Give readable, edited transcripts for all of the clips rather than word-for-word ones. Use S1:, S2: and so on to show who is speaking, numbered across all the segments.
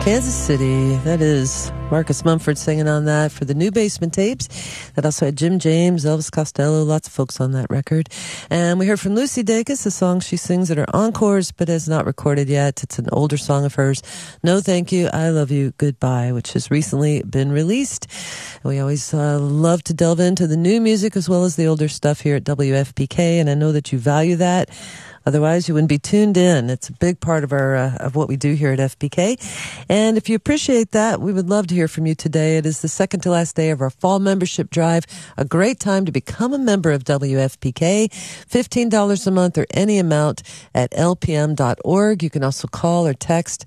S1: Kansas City, that is Marcus Mumford singing on that for the New Basement Tapes. That also had Jim James, Elvis Costello, lots of folks on that record. And we heard from Lucy Dacus, a song she sings at her encores but has not recorded yet. It's an older song of hers, No Thank You, I Love You, Goodbye, which has recently been released. We always love to delve into the new music as well as the older stuff here at WFPK, and I know that you value that. Otherwise, you wouldn't be tuned in. It's a big part of our of what we do here at FPK. And if you appreciate that, we would love to hear from you today. It is the second to last day of our fall membership drive. A great time to become a member of WFPK. $15 a month or any amount at lpm.org. You can also call or text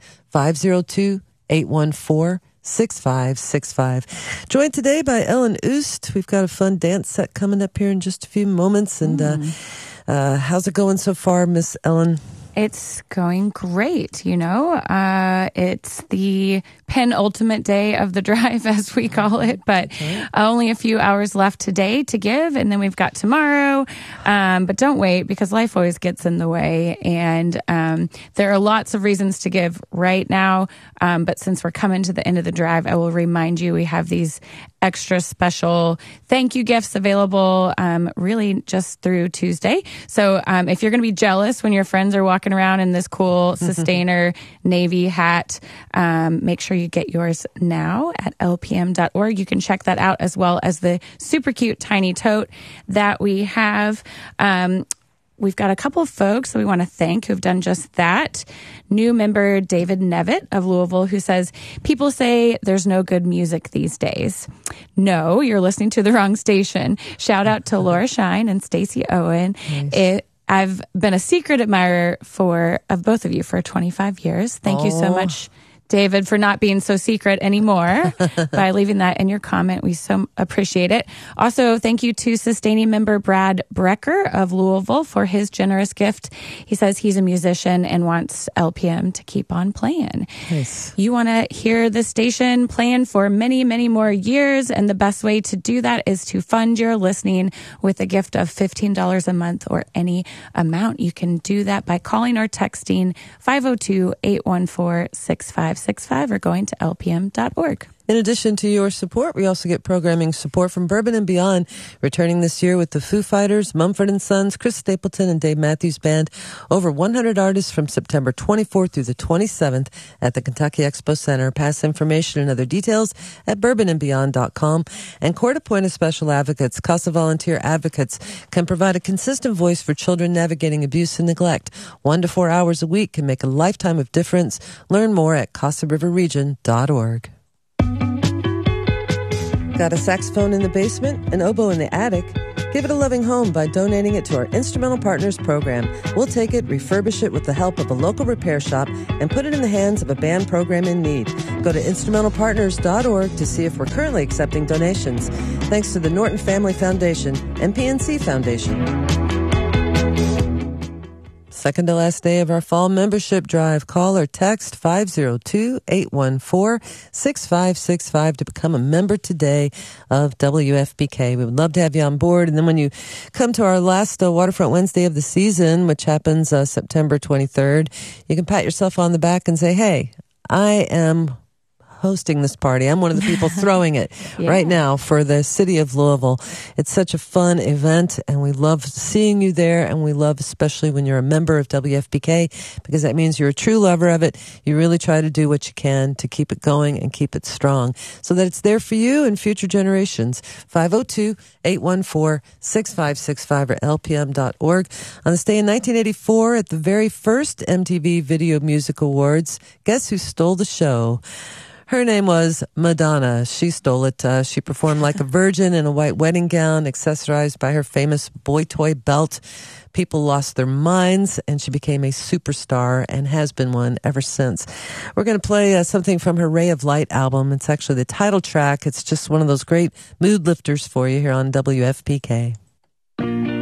S1: 502-814-6565. Joined today by Ellen Oost. We've got a fun dance set coming up here in just a few moments. And how's it going so far, Miss Ellen?
S2: It's going great, you know. It's the penultimate day of the drive, as we call it, but only a few hours left today to give, and then we've got tomorrow. But don't wait, because life always gets in the way, and there are lots of reasons to give right now. But since we're coming to the end of the drive, I will remind you we have these extra special thank you gifts available really just through Tuesday. So if you're going to be jealous when your friends are walking around in this cool Sustainer Navy hat, make sure you get yours now at lpm.org. You can check that out, as well as the super cute tiny tote that we have. We've got a couple of folks that we want to thank who've done just that. New member David Nevitt of Louisville, who says, people say there's no good music these days. No, you're listening to the wrong station. Shout out to Laura Shine and Stacey Owen. Nice. I've been a secret admirer of both of you for 25 years. Thank you so much, David, for not being so secret anymore by leaving that in your comment. We so appreciate it. Also, thank you to sustaining member Brad Brecker of Louisville for his generous gift. He says he's a musician and wants LPM to keep on playing. Nice. You want to hear the station playing for many, many more years, and the best way to do that is to fund your listening with a gift of $15 a month or any amount. You can do that by calling or texting 502-814-6565 or going to lpm.org.
S1: In addition to your support, we also get programming support from Bourbon and Beyond, returning this year with the Foo Fighters, Mumford & Sons, Chris Stapleton, and Dave Matthews Band. Over 100 artists from September 24th through the 27th at the Kentucky Expo Center. Pass information and other details at bourbonandbeyond.com. And court-appointed special advocates, CASA volunteer advocates, can provide a consistent voice for children navigating abuse and neglect. 1 to 4 hours a week can make a lifetime of difference. Learn more at CasaRiverRegion.org. Got a saxophone in the basement, an oboe in the attic? Give it a loving home by donating it to our Instrumental Partners program. We'll take it, refurbish it with the help of a local repair shop, and put it in the hands of a band program in need. Go to instrumentalpartners.org to see if we're currently accepting donations. Thanks to the Norton Family Foundation and PNC Foundation. Second to last day of our fall membership drive. Call or text 502-814-6565 to become a member today of WFPK. We would love to have you on board. And then when you come to our last Waterfront Wednesday of the season, which happens September 23rd, you can pat yourself on the back and say, hey, I am hosting this party. I'm one of the people throwing it right now for the city of Louisville. It's such a fun event, and we love seeing you there, and we love especially when you're a member of WFPK, because that means you're a true lover of it. You really try to do what you can to keep it going and keep it strong so that it's there for you and future generations. 502-814-6565 or lpm.org. On this day in 1984, at the very first MTV Video Music Awards, guess who stole the show? Her name was Madonna. She stole it. She performed like a virgin in a white wedding gown, accessorized by her famous boy toy belt. People lost their minds, and she became a superstar and has been one ever since. We're going to play something from her Ray of Light album. It's actually the title track. It's just one of those great mood lifters for you here on WFPK.